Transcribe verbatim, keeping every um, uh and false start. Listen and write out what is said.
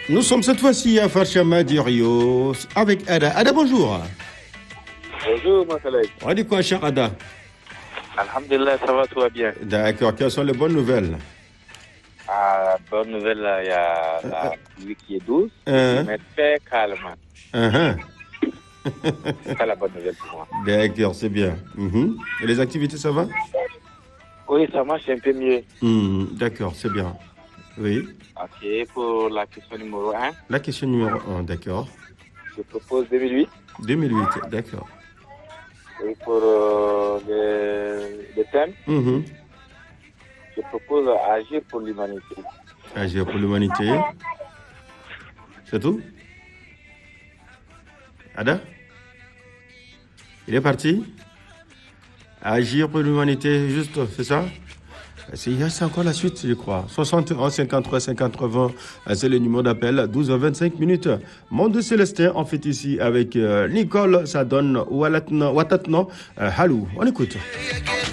Nous sommes cette fois-ci à Farchama du Rio avec Ada. Ada, bonjour. Bonjour, mon collègue. On dit quoi, cher Ada? Alhamdulillah, ça va, tout va bien. D'accord, quelles sont les bonnes nouvelles? Ah, bonne nouvelle, là, il y a la pluie qui est douce, Euh. mais très calme. Uh-huh. C'est ça la bonne nouvelle pour moi. D'accord, c'est bien. Mhm. Et les activités, ça va? Oui, ça marche un peu mieux. Mhm, d'accord, c'est bien. Oui. Ok, pour la question numéro un, La question numéro un, d'accord. je propose deux mille huit. deux mille huit, d'accord. Et pour euh, le, le thème, Mhm. je propose agir pour l'humanité. Agir pour l'humanité. C'est tout? Ada? Il est parti? Agir pour l'humanité, juste, c'est ça? C'est, c'est encore la suite, je crois. soixante et onze, cinquante-trois, cinquante-trois, c'est le numéro d'appel, douze heures vingt-cinq minutes. Monde Célestin, on fait ici avec euh, Nicole, ça donne Watatno, Watatno, euh, Halou. On écoute.